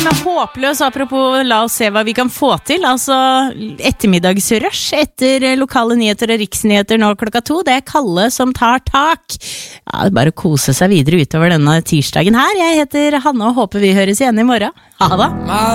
håpløs, apropos la oss se hva vi kan få til. Altså ettermiddagsrush etter lokale nyheter og riksnyheter nå klokka 2. Det Kalle som tar tak. Ja, det bare å kose seg videre utover denne tirsdagen her. Jeg heter Hanne og håper vi høres igjen i morgen. Ha det.